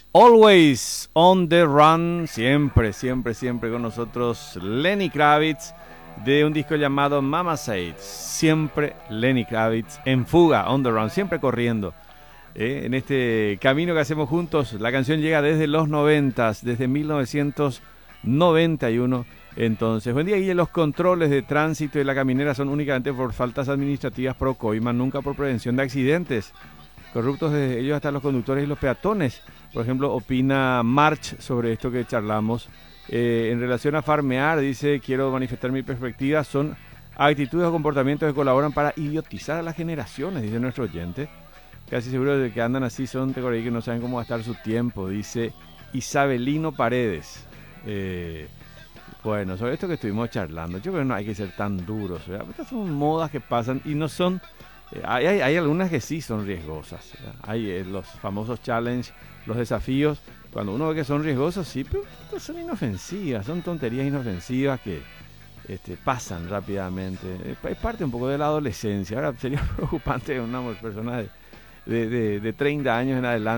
Always on the Run, siempre, siempre, siempre con nosotros Lenny Kravitz, de un disco llamado Mama Said. Siempre Lenny Kravitz en fuga, on the run, siempre corriendo. En este camino que hacemos juntos, la canción llega desde los 90, desde 1991. Entonces, buen día, Guille. Los controles de tránsito y la caminera son únicamente por faltas administrativas pro coima, nunca por prevención de accidentes. Corruptos de ellos hasta los conductores y los peatones. Por ejemplo, opina March sobre esto que charlamos. En relación a farmear, dice, quiero manifestar mi perspectiva, son actitudes o comportamientos que colaboran para idiotizar a las generaciones, dice nuestro oyente. Casi seguro de que andan así son de Corea que no saben cómo gastar su tiempo, dice Isabelino Paredes. Bueno, sobre esto que estuvimos charlando, yo creo que no hay que ser tan duros, ¿verdad? Estas son modas que pasan y no son... hay algunas que sí son riesgosas, ¿verdad? Hay los famosos challenge, los desafíos, cuando uno ve que son riesgosos, sí, pero son inofensivas, son tonterías inofensivas que pasan rápidamente. Es parte un poco de la adolescencia. Ahora sería preocupante una persona de 30 años en adelante